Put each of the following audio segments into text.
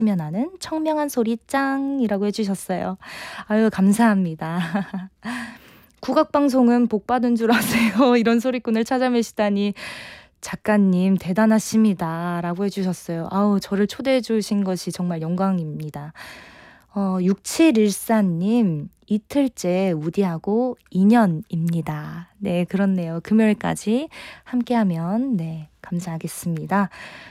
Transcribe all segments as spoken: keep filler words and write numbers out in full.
면 하는 청명한 소리 짱이라고 해주셨어요. 아유, 감사합니다. 국악방송은 복받은 줄 아세요. 이런 소리꾼을 찾아내시다니 작가님 대단하십니다. 라고 해주셨어요. 아우, 저를 초대해 주신 것이 정말 영광입니다. 어, 육칠일사님, 이틀째 우디하고 이 년입니다. 네, 그렇네요. 금요일까지 함께하면 네, 감사하겠습니다.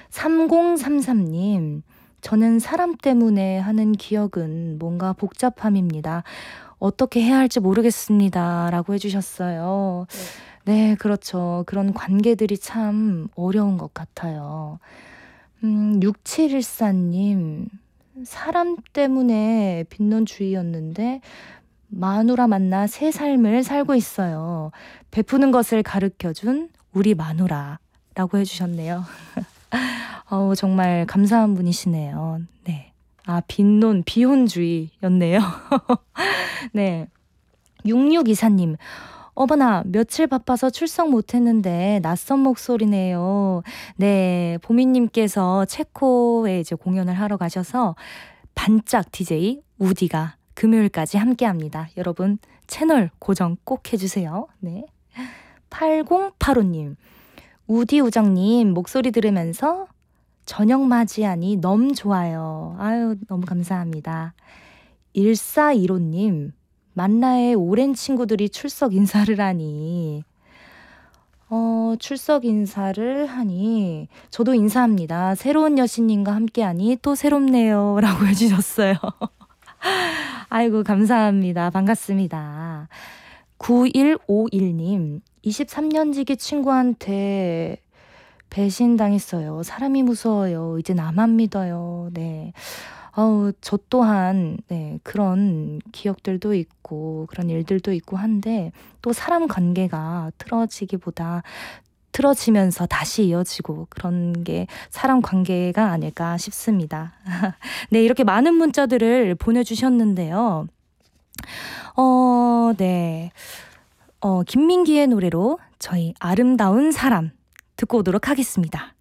삼공삼삼님, 저는 사람 때문에 하는 기억은 뭔가 복잡함입니다. 어떻게 해야 할지 모르겠습니다. 라고 해주셨어요. 네, 그렇죠. 그런 관계들이 참 어려운 것 같아요. 음, 육칠일사님, 사람 때문에 빚는 주의였는데 마누라 만나 새 삶을 살고 있어요. 베푸는 것을 가르쳐준 우리 마누라라고 해주셨네요. 어우, 정말 감사한 분이시네요. 네. 아, 빈논, 비혼주의였네요. 네. 육육이사님, 어머나, 며칠 바빠서 출석 못했는데 낯선 목소리네요. 네, 보미님께서 체코에 이제 공연을 하러 가셔서 반짝 디제이 우디가 금요일까지 함께합니다. 여러분 채널 고정 꼭 해주세요. 네. 팔공팔오님, 우디 우정님 목소리 들으면서 저녁 맞이하니 너무 좋아요. 아유, 너무 감사합니다. 일사일오님, 만나의 오랜 친구들이 출석 인사를 하니 어, 출석 인사를 하니 저도 인사합니다. 새로운 여신님과 함께하니 또 새롭네요. 라고 해주셨어요. 아이고, 감사합니다. 반갑습니다. 구일오일님, 이십삼 년지기 친구한테 배신당했어요. 사람이 무서워요. 이제 나만 믿어요. 네. 어우, 저 또한 네, 그런 기억들도 있고 그런 일들도 있고 한데 또 사람 관계가 틀어지기보다 틀어지면서 다시 이어지고 그런 게 사람 관계가 아닐까 싶습니다. 네, 이렇게 많은 문자들을 보내주셨는데요. 어, 네. 어, 김민기의 노래로 저희 아름다운 사람 듣고 오도록 하겠습니다.